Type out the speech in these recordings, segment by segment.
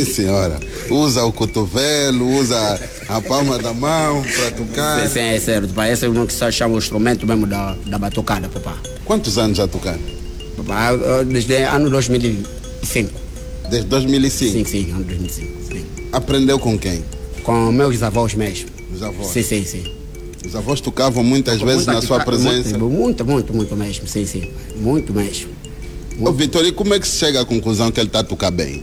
Sim, senhora. Usa o cotovelo, usa a palma da mão para tocar. Sim, é certo. Esse é o que se chama o instrumento mesmo da batucada, papá. Quantos anos já tocando? Papá, desde ano 2005. Desde 2005? Sim, ano 2005. Sim. Aprendeu com quem? Com meus avós mesmo. Os avós? Sim. Os avós tocavam muitas vezes na sua presença? Muito mesmo, sim. Muito mesmo. Ô Vitor, e como é que se chega à conclusão que ele está a tocar bem?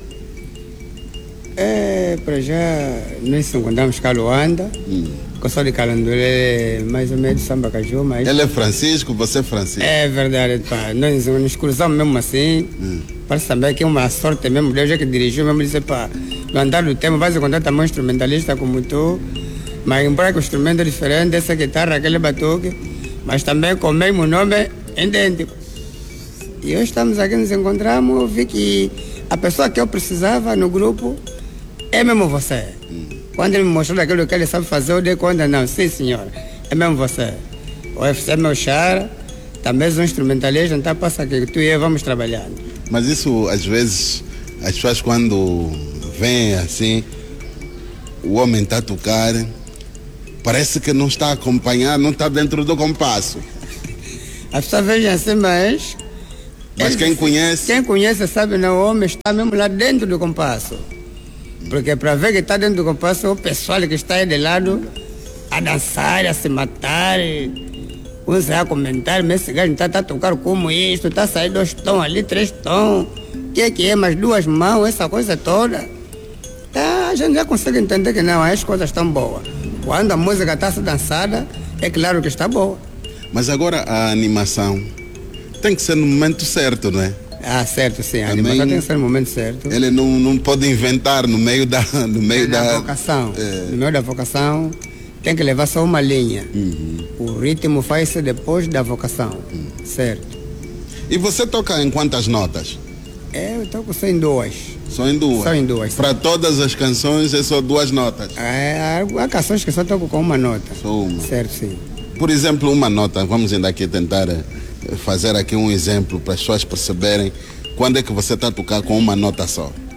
Para já, nós nos encontramos com a Luanda, que eu sou de Calandolé, mais ou menos de Samba Caju, mas... Ele é Francisco, você é Francisco. É verdade, pá. Nós nos cruzamos mesmo assim. Parece também que é uma sorte mesmo. Deus é que dirigiu mesmo, disse, pá, no andar do tempo, vais encontrar também um instrumentalista como tu, mas embora que o instrumento é diferente, essa guitarra, aquele batuque, mas também com o mesmo nome idêntico. E hoje estamos aqui, nos encontramos, eu vi que a pessoa que eu precisava no grupo é mesmo você. Quando ele me mostrou aquilo que ele sabe fazer, eu dei conta, não, sim senhora, é mesmo você. O UFC é meu char, também és um instrumentalista, então passa aqui, tu e eu vamos trabalhando. Mas isso, às vezes, as pessoas quando veem assim, o homem está a tocar, parece que não está a acompanhar, não está dentro do compasso. As pessoas veem assim, mas quem conhece... Quem conhece sabe, não, o homem está mesmo lá dentro do compasso. Porque para ver que está dentro do compasso, o pessoal que está aí de lado a dançar, a se matar, uns a comentar, mas esse gajo está a tocar como isto, está a sair 2 tons ali, 3 tons, o que é, mais 2 mãos, essa coisa toda. A gente já consegue entender que não, as coisas estão boas. Quando a música está a ser dançada, é claro que está boa. Mas agora a animação tem que ser no momento certo, não é? Certo, sim. A animação tem que ser no momento certo. Ele não pode inventar no meio da vocação. No meio da vocação tem que levar só uma linha. O ritmo faz-se depois da vocação. Certo. E você toca em quantas notas? Eu toco só em 2. Só em 2? Só em 2. Para todas as canções é só 2 notas? Há canções que só toco com uma nota. Só uma? Certo, sim. Por exemplo, uma nota, vamos ainda aqui tentar fazer aqui um exemplo para as pessoas perceberem quando é que você está a tocar com uma nota só.